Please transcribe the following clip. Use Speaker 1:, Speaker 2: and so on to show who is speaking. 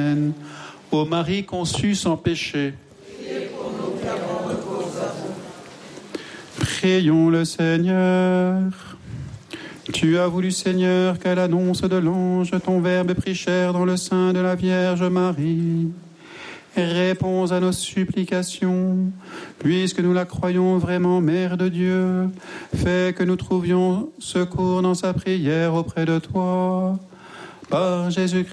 Speaker 1: Amen. Ô Marie conçue sans péché, prions le Seigneur. Tu as voulu, Seigneur, qu'à l'annonce de l'ange, ton Verbe prit chair dans le sein de la Vierge Marie. Réponds à nos supplications, puisque nous la croyons vraiment Mère de Dieu. Fais que nous trouvions secours dans sa prière auprès de toi. Par Jésus-Christ,